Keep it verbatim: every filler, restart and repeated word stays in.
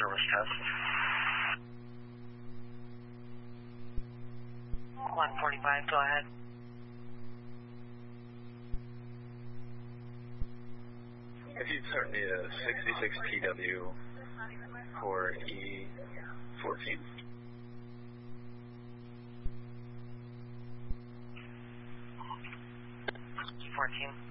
service test. one forty-five, go ahead. If you'd start me a sixty-six P W for E fourteen. E fourteen.